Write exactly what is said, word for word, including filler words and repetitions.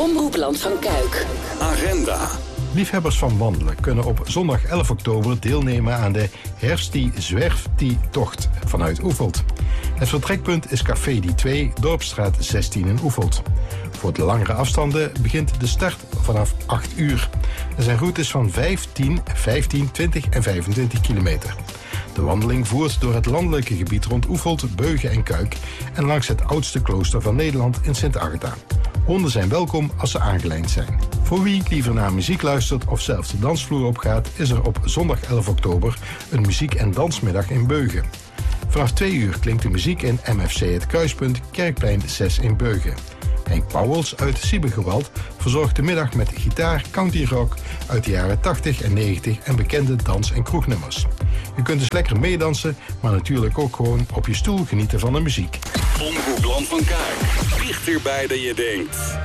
Omroepland van Kuik. Agenda. Liefhebbers van wandelen kunnen op zondag elf oktober deelnemen aan de Herstie Zwerftie Tocht vanuit Oefeld. Het vertrekpunt is Café Die twee, Dorpsstraat zestien in Oefeld. Voor de langere afstanden begint de start vanaf acht uur. Er zijn routes van vijf, tien, vijftien, twintig en vijfentwintig kilometer. De wandeling voert door het landelijke gebied rond Oefeld, Beugen en Kuik en langs het oudste klooster van Nederland in Sint-Agatha. Honden zijn welkom als ze aangelijnd zijn. Voor wie liever naar muziek luistert of zelfs de dansvloer opgaat, is er op zondag elf oktober een muziek- en dansmiddag in Beugen. Vanaf twee uur klinkt de muziek in M F C Het Kruispunt, Kerkplein zes in Beugen. Henk Pauwels uit Siebegewald verzorgt de middag met gitaar, countryrock uit de jaren tachtig en negentig en bekende dans- en kroegnummers. Je kunt dus lekker meedansen, maar natuurlijk ook gewoon op je stoel genieten van de muziek. Omroepland van Kuik. Dichterbij dan je denkt.